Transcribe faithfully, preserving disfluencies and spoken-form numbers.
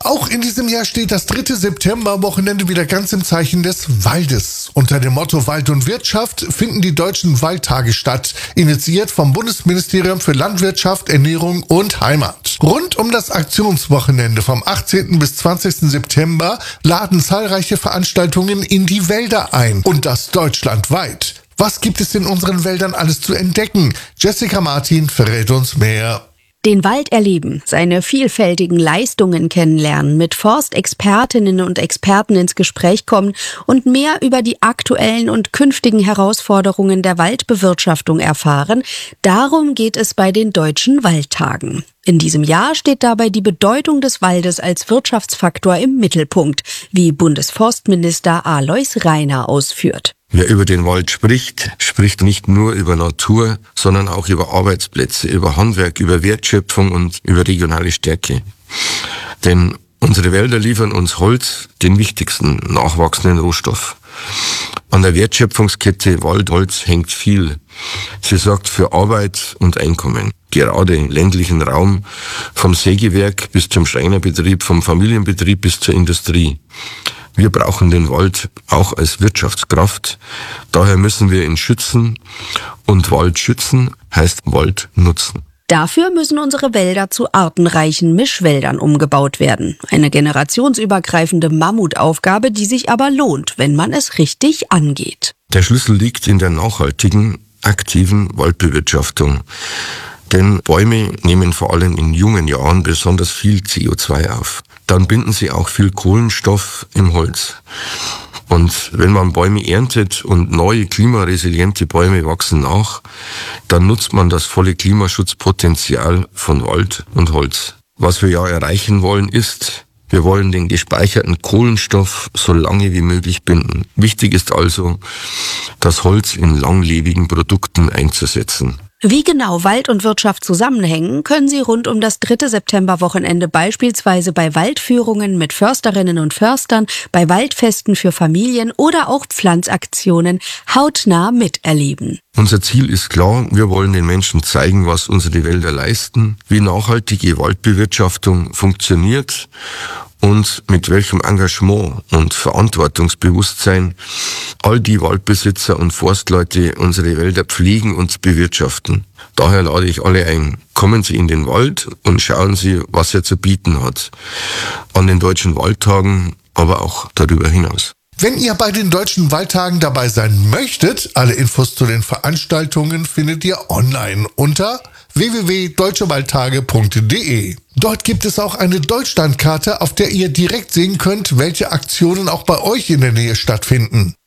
Auch in diesem Jahr steht das dritte Septemberwochenende wieder ganz im Zeichen des Waldes. Unter dem Motto Wald und Wirtschaft finden die Deutschen Waldtage statt, initiiert vom Bundesministerium für Landwirtschaft, Ernährung und Heimat. Rund um das Aktionswochenende vom achtzehnten bis zwanzigsten September laden zahlreiche Veranstaltungen in die Wälder ein. Und das deutschlandweit. Was gibt es in unseren Wäldern alles zu entdecken? Jessica Martin verrät uns mehr. Den Wald erleben, seine vielfältigen Leistungen kennenlernen, mit Forstexpertinnen und Experten ins Gespräch kommen und mehr über die aktuellen und künftigen Herausforderungen der Waldbewirtschaftung erfahren, darum geht es bei den Deutschen Waldtagen. In diesem Jahr steht dabei die Bedeutung des Waldes als Wirtschaftsfaktor im Mittelpunkt, wie Bundesforstminister Alois Rainer ausführt. Wer über den Wald spricht, spricht nicht nur über Natur, sondern auch über Arbeitsplätze, über Handwerk, über Wertschöpfung und über regionale Stärke. Denn unsere Wälder liefern uns Holz, den wichtigsten nachwachsenden Rohstoff. An der Wertschöpfungskette Wald-Holz hängt viel. Sie sorgt für Arbeit und Einkommen. Gerade im ländlichen Raum, vom Sägewerk bis zum Schreinerbetrieb, vom Familienbetrieb bis zur Industrie. Wir brauchen den Wald auch als Wirtschaftskraft. Daher müssen wir ihn schützen. Und Wald schützen heißt Wald nutzen. Dafür müssen unsere Wälder zu artenreichen Mischwäldern umgebaut werden. Eine generationsübergreifende Mammutaufgabe, die sich aber lohnt, wenn man es richtig angeht. Der Schlüssel liegt in der nachhaltigen, aktiven Waldbewirtschaftung. Denn Bäume nehmen vor allem in jungen Jahren besonders viel C O zwei auf. Dann binden sie auch viel Kohlenstoff im Holz. Und wenn man Bäume erntet und neue klimaresiliente Bäume wachsen nach, dann nutzt man das volle Klimaschutzpotenzial von Wald und Holz. Was wir ja erreichen wollen ist, wir wollen den gespeicherten Kohlenstoff so lange wie möglich binden. Wichtig ist also, das Holz in langlebigen Produkten einzusetzen. Wie genau Wald und Wirtschaft zusammenhängen, können Sie rund um das dritte Septemberwochenende beispielsweise bei Waldführungen mit Försterinnen und Förstern, bei Waldfesten für Familien oder auch Pflanzaktionen hautnah miterleben. Unser Ziel ist klar, wir wollen den Menschen zeigen, was unsere Wälder leisten, wie nachhaltige Waldbewirtschaftung funktioniert und mit welchem Engagement und Verantwortungsbewusstsein all die Waldbesitzer und Forstleute unsere Wälder pflegen und bewirtschaften. Daher lade ich alle ein. Kommen Sie in den Wald und schauen Sie, was er zu bieten hat. An den Deutschen Waldtagen, aber auch darüber hinaus. Wenn ihr bei den Deutschen Waldtagen dabei sein möchtet, alle Infos zu den Veranstaltungen findet ihr online unter w w w punkt deutsche waldtage punkt d e. Dort gibt es auch eine Deutschlandkarte, auf der ihr direkt sehen könnt, welche Aktionen auch bei euch in der Nähe stattfinden.